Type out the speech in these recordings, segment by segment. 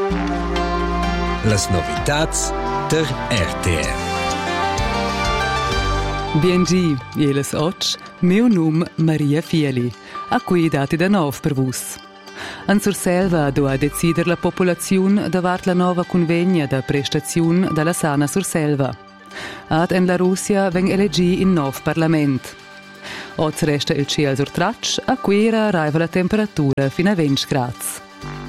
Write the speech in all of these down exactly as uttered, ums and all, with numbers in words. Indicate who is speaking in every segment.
Speaker 1: Las novitats der R T R.
Speaker 2: Biengi, ieles och, meu num Maria Fieli, a cui dati da nov per vus. An Surselva do a decider la popolaziun davart la nova convegna da prestaziun dalla sana Surselva. Ad en la Russia veng elegi in nov parlament. Oz resta il ciel sur tratsch, a quera arriva la temperatura fino a venti gradi.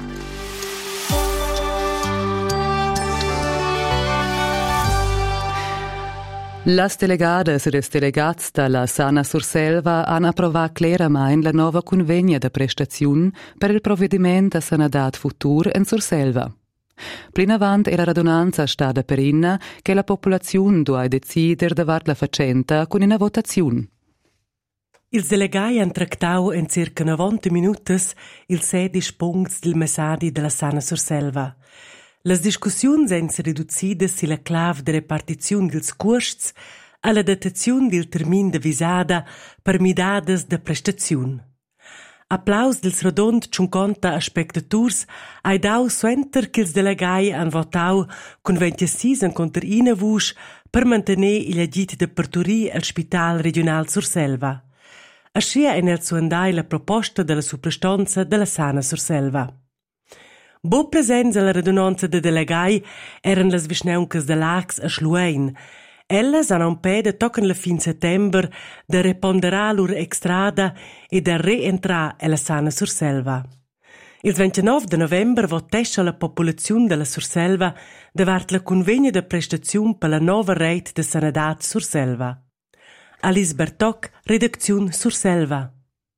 Speaker 2: Las delegadas e les delegats dalla Sana Surselva han approvat clarament la nova convegna de prestaziun per il provvedimento a sanadat futur en Surselva. Plin avant è la radunanza stada per inna che la popolazione dua decider davart la facenta con una votazione.
Speaker 3: Ils delegai han tractau en circa novanta minutos il sedis puncts del messadi della Sana Surselva. Las discussiuns han si riduzidas sila clav de repartiziun dils cuosts alla dataziun dil termin de visada per midades de prestaziun. Applaus dils rodond cinquanta spectaturs ai dau suenter che ils delegai han votau con ventisei en contra ina vusch per mantenere il agit de perturi al Spital Regional Surselva. Ascia en el suandai la proposta della suprastanza della Sana Surselva. Bo presents alla radunanza de delegai eran las visnauncas de Lax a Schluein. Ellas han ampeda tocan la fin settember de reponderar lur extrada e de reentrar alla Sana Surselva. Il ventinove de november votescha la popolazione della Surselva davart la convegna de prestaziun per la nova reit de sanadat Surselva. Alice Bertoc, redazione Surselva.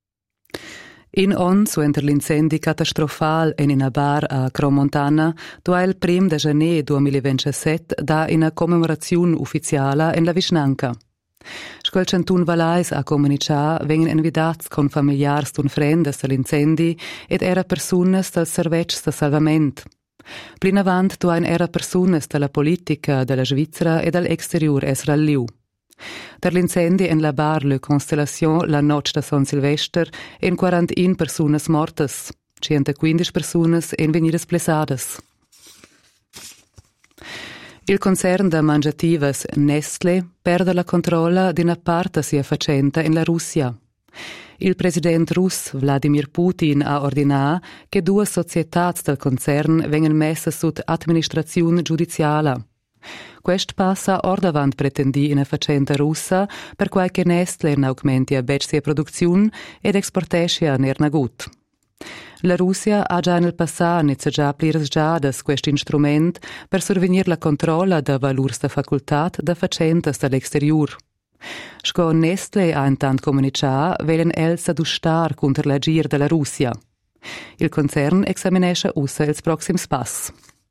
Speaker 2: In on, suenter l'incendi catastrofal en in a bar a Cromontana, doa il prim de janer duemilaventisette da in a commemoraziun ufficiala en la Vischnanca. Scol centun valais a comunicar vengen invitats con familiars d'un frendes dall'incendi ed era personas dal servetsch da salvament. Plin avant doa in era personas dalla politica della Svizzera e dall'exterior esra liu. Der l'incendi en la bar Le Constellation la noche da San Silvester en quarantuno personas mortas, centoquindici personas en venidas plesadas. Il concern da mangiativas Nestlé perde la controlla d'una parte sia facenta in la Russia. Il president rus Vladimir Putin ha ordinà che due societats del concern vengan messe sotto amministrazione giudiziala. Quest passa ordavant pretendi in a facenta russa per quai che Nestlé augmenti a bec sia produzione ed exportescia nerna gut. La Russia ha già nel passato iniziato pliras giadas quest instrument per survenir la controlla da valurs da facultat da facentas dall'exterior. Sco Nestlé ha intant comunicar velen els adustar contra l'agir della Russia. Il concern examinescha ussa ils proxims pass.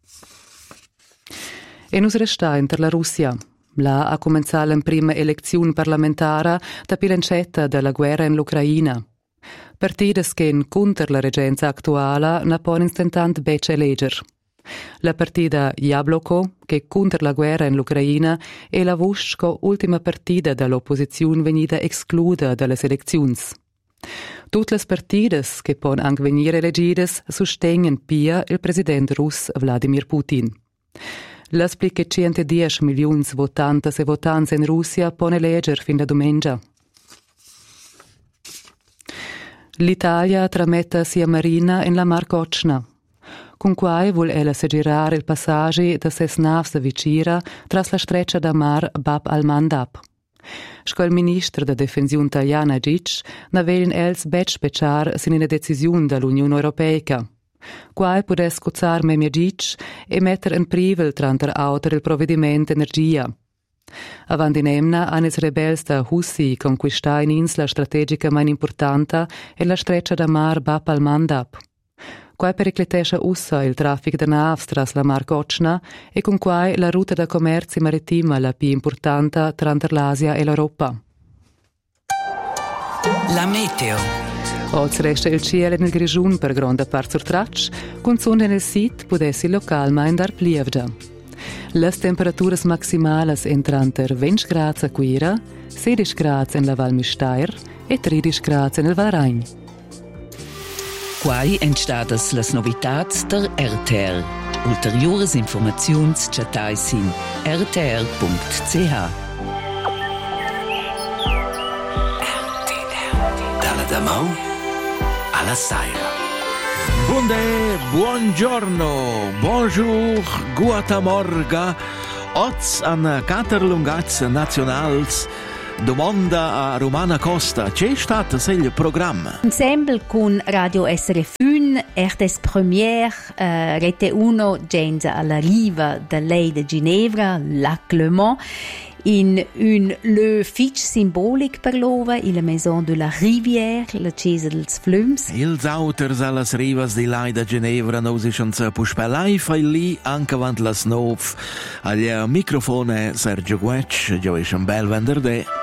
Speaker 2: E nus resta inter la Russia. La ha comenzato la prima elezione parlamentare da pilancetta della guerra in l'Ucraina. Partidas che contro la regenza attuale ne pon instantant bec eleger. La partida Jabloko, che contro la guerra in l'Ucraina, è la vusco ultima partida dall'opposizione venida esclusa dalle elezioni. Tutte le partidas che pon anche venire elegidas sostengono pia il presidente russo Vladimir Putin. Las pli che centodieci milioni votantes e votanze in Russia pone eleger fin da domenica. L'Italia trametta sia marina in la Mar Cocna. Con quai vuol ella segirare il passaggio da ses navs da vicira tras la streccia da mar Bab al-Mandab. Scol ministro da difensione italiana Gic navelin els bec speciar sin una decisione dall'Unione Europea. Quai può scozzar memia Gic e mettere in privel tranter autor il provvedimento energia. Avanti in emna han ils rebels da Houthi conquistà in insla strategica mai importante e la streccia da mar Bab al-Mandab. Quai pericletesce ussa il traffico da navs tras la Mar Cocna e con quai la ruta da commercio marittima la più importante tranter l'Asia e l'Europa.
Speaker 1: La meteo.
Speaker 2: Oggi resta il cielo nel grigiun per grande parte sur traccia, con sonde nel sit potessi localmente dar plievgia. Le temperature maximali entran tra venti gradi a Quira, sedici gradi in la Val Mistair e tredici gradi nel Val Rhein.
Speaker 1: Quai en stadas las novitats der R T R. Ulteriores informaziuns chatai sin r t r punct c h. Dalla Damau alla Saira.
Speaker 4: Bunde, buongiorno, bonjour, guten Morgen. Oz an Caterlungats Nationals. Domanda a Romana Costa, c'è stato il programma?
Speaker 5: Ensemble con Radio S R F uno, R T S Première, uh, Rete uno, genza alla riva da lei di Ginevra, Lac Le Mans, in un le fitch symbolic per l'ova, in la Maison de la Rivière, la Chiesa dels Flums.
Speaker 4: Ils auters allas rivas di lei da Ginevra nos ischan se puspelai fai lì anche avant las nov. Agli microfone Sergio Guec, gio ischan bel venderdè.